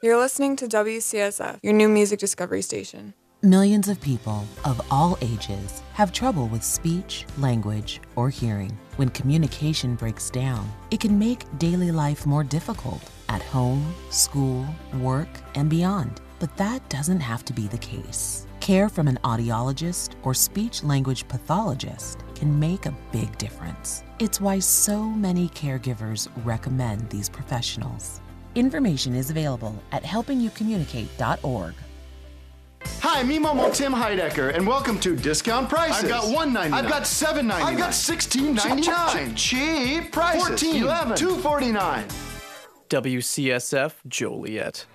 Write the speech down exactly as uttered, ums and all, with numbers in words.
You're listening to W C S F, your new music discovery station. Millions of people of all ages have trouble with speech, language, or hearing. When communication breaks down, it can make daily life more difficult at home, school, work, and beyond. But that doesn't have to be the case. Care from an audiologist or speech-language pathologist can make a big difference. It's why so many caregivers recommend these professionals. Information is available at helping you communicate dot org. Hi, me Momo Tim Heidecker, and welcome to Discount Prices. I've got one ninety-nine. I've got seven ninety-nine. I've got sixteen ninety-nine. Cheap prices. fourteen. eleven. two forty-nine. W C S F Joliet.